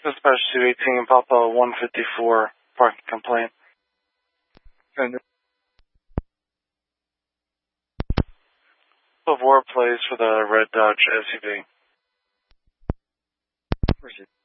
Dispatch 218, Papa 154, parking complaint. And War Place for the red Dodge SUV. Where's it?